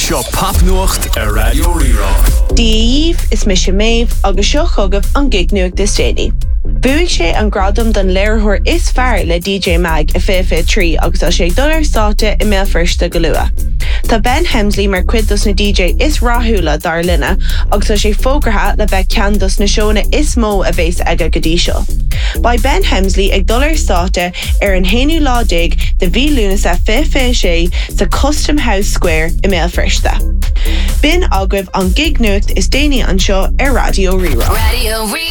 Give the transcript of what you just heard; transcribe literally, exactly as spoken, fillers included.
Seo Papnuacht a Radio Rirá. Díomh is mis sé méh agus seo chugah an gig nuach dis déine. Buigh sé an gradam don léirthóir is fearr le D J Mag a fé fé trí agus tá sé dul ar státe i mé firsta go lua. Tá Ben Hemsley mar cuid dus na D J is ráthúla dar linne agus tá sé fógartha le bheith cean dus na seóna is mó a bhés aige go dtí seo. Ba Ben Hemsley ag dul ar státe ar an héanú ládig de bhí lúna sa fé fé sé sa Custom House Square i mé firsta. Bin agribh an gig nuacht is déine an seo ar Radio Rirá. Radio Rirá.